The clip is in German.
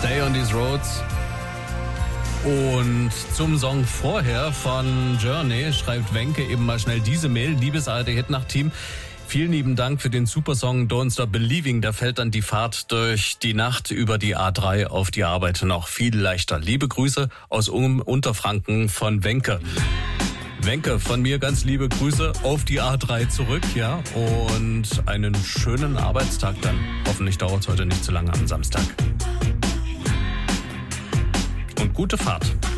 Stay on these roads. Und zum Song vorher von Journey schreibt Wenke eben mal schnell diese Mail. Liebes ARD-Hitnacht-Team, vielen lieben Dank für den super Song Don't Stop Believing. Da fällt dann die Fahrt durch die Nacht über die A3 auf die Arbeit noch viel leichter. Liebe Grüße aus Unterfranken von Wenke. Wenke, von mir ganz liebe Grüße auf die A3 zurück, ja, und einen schönen Arbeitstag dann. Hoffentlich dauert es heute nicht zu lange am Samstag. Und gute Fahrt.